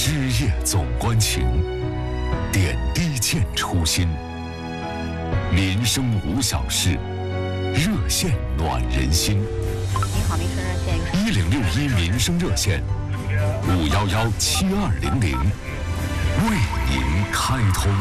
枝叶总关情，点滴见初心。民生无小事，热线暖人心。 您好，民生热线 1061民生热线5117200，为您开通。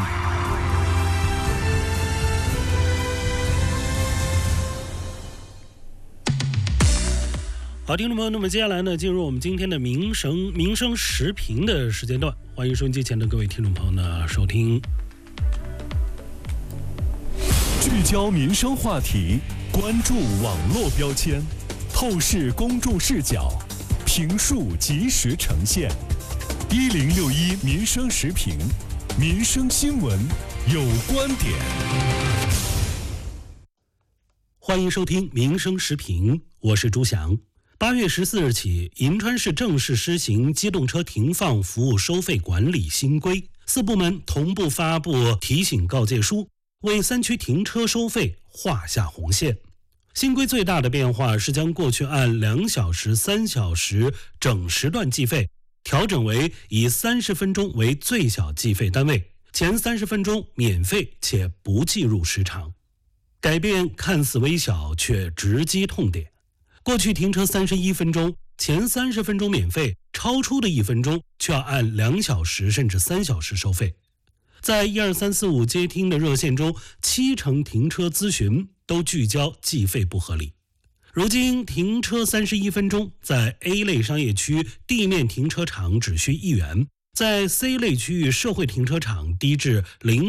好，听众朋友，那么接下来呢，进入我们今天的民生时评的时间段，欢迎收音机前的各位听众朋友呢收听。 聚焦民生话题，关注网络标签，透视公众视角，评述及时呈现。1061民生时评，民生新闻有观点。 欢迎收听民生时评，我是朱翔。8月14日起，银川市正式施行机动车停放服务收费管理新规，4部门同步发布提醒告诫书，为3区停车收费画下红线。新规最大的变化是将过去按2小时、3小时整时段计费，调整为以30分钟为最小计费单位，前30分钟免费且不计入时长。改变看似微小，却直击痛点。过去停车31分钟，前30分钟免费，超出的1分钟却要按2小时甚至3小时收费。在12345接听的热线中，70%停车咨询都聚焦计费不合理。如今停车31分钟，在 A 类商业区地面停车场只需1元，在 C 类区域社会停车场低至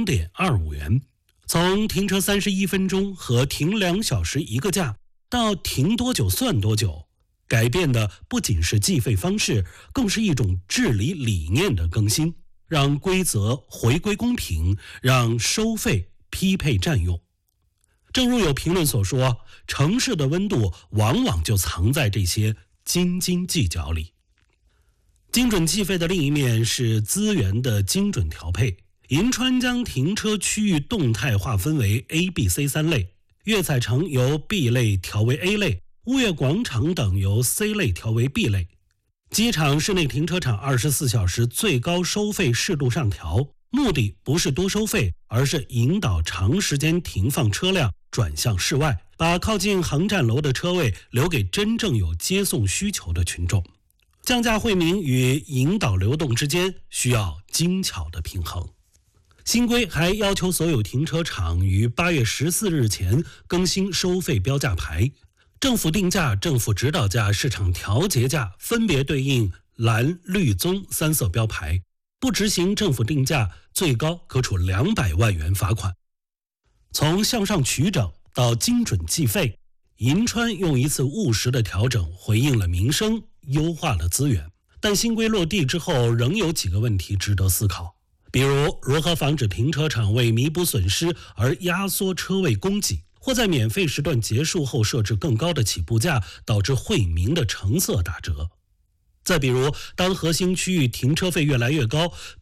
0.25 元。从停车31分钟和停2小时一个价到停多久算多久，改变的不仅是计费方式，更是一种治理理念的更新，让规则回归公平，让收费匹配占用。正如有评论所说，城市的温度往往就藏在这些斤斤计较里。精准计费的另一面是资源的精准调配。银川将停车区域动态划分为 A、B、C 3类，粤彩城由 B 类调为 A 类，物业广场等由 C 类调为 B 类。机场室内停车场24小时最高收费适度上调，目的不是多收费，而是引导长时间停放车辆转向室外，把靠近航站楼的车位留给真正有接送需求的群众。降价惠民与引导流动之间需要精巧的平衡。新规还要求所有停车场于8月14日前更新收费标价牌，政府定价、政府指导价、市场调节价分别对应蓝、绿、棕3色标牌，不执行政府定价，最高可处200万元罚款。从向上取整到精准计费，银川用一次务实的调整回应了民生，优化了资源。但新规落地之后，仍有几个问题值得思考。比如，如何防止停车场为弥补损失而压缩车位供给，或在免费时段结束后设置更高的起步价，导致惠民的成色打折。再比如，当核心区域停车费越来越高，